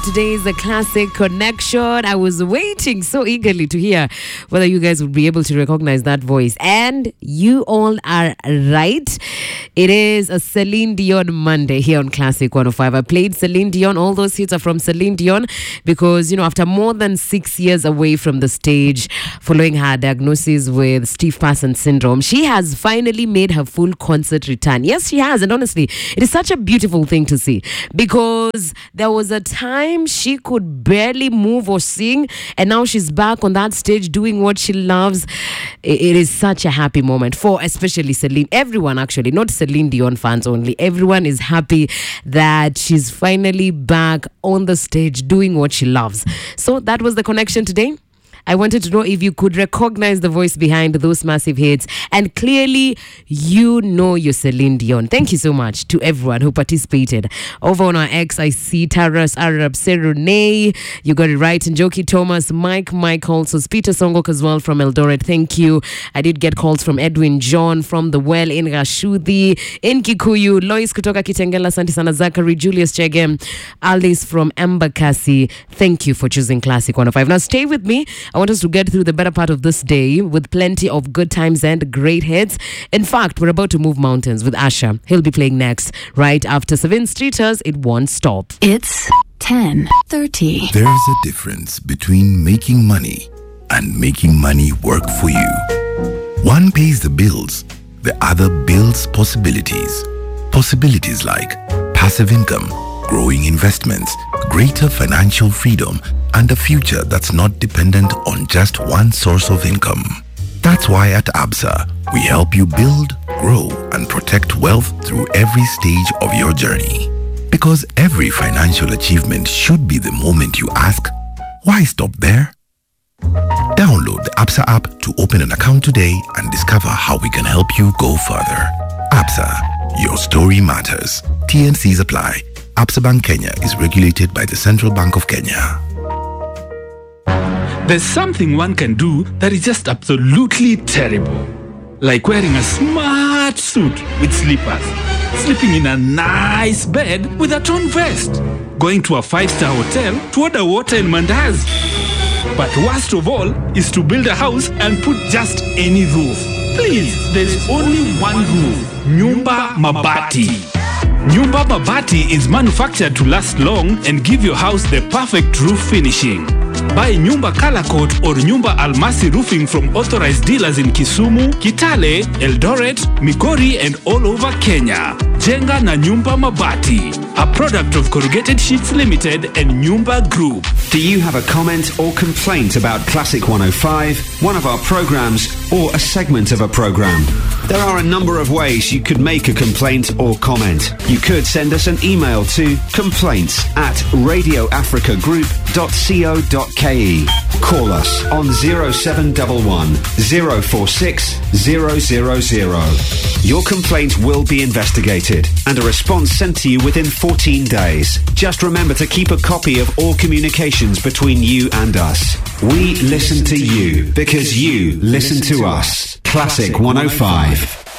Today is a classic connection. I was waiting so eagerly to hear whether you guys would be able to recognize that voice. And you all are right. It is a Celine Dion Monday here on Classic 105. I played Celine Dion. All those hits are from Celine Dion because, after more than 6 years away from the stage, following her diagnosis with Steve Parson syndrome, she has finally made her full concert return. Yes, she has. And honestly, it is such a beautiful thing to see because there was a time she could barely move or sing, and now she's back on that stage doing what she loves. It is such a happy moment for especially Celine. Everyone, actually, not Celine Dion fans only. Everyone is happy that she's finally back on the stage doing what she loves. So that was the connection today. I wanted to know if you could recognize the voice behind those massive hits. And clearly, you're Celine Dion. Thank you so much to everyone who participated. Over on our X, I see Taras Arab Serunei. You got it right. And Njoki Thomas, Mike also, Peter Songok as well from Eldoret. Thank you. I did get calls from Edwin John from The Well in Rashudi, in Kikuyu, Lois kutoka Kitengela, Santi Sana Zachary, Julius Chegem, Alice from Embakasi. Thank you for choosing Classic 105. Now stay with me. I want us to get through the better part of this day with plenty of good times and great hits. In fact, we're about to move mountains with Asha. He'll be playing next, right after 7 Streeters. It won't stop. It's 10:30. There's a difference between making money and making money work for you. One pays the bills, the other builds possibilities. Possibilities like passive income, growing investments, greater financial freedom, and a future that's not dependent on just one source of income. That's why at ABSA, we help you build, grow, and protect wealth through every stage of your journey. Because every financial achievement should be the moment you ask, why stop there? Download the ABSA app to open an account today and discover how we can help you go further. ABSA, your story matters. TNCs apply. ABSA Bank Kenya is regulated by the Central Bank of Kenya. There's something one can do that is just absolutely terrible. Like wearing a smart suit with slippers, sleeping in a nice bed with a torn vest, going to a 5-star hotel to order water and mandazi. But worst of all is to build a house and put just any roof. Please, there's only one roof. Nyumba Mabati. Nyumba Mabati is manufactured to last long and give your house the perfect roof finishing. Buy Nyumba Color Coat or Nyumba Almasi roofing from authorized dealers in Kisumu, Kitale, Eldoret, Migori, and all over Kenya. Jenga na Nyumba Mabati, a product of Corrugated Sheets Limited and Nyumba Group. Do you have a comment or complaint about Classic 105, one of our programs, or a segment of a program? There are a number of ways you could make a complaint or comment. You could send us an email to complaints@radioafricagroup.co.ke. Call us on 0711 046 000. Your complaint will be investigated and a response sent to you within 14 days. Just remember to keep a copy of all communications between you and us. We listen to you because you listen to us. Classic 105.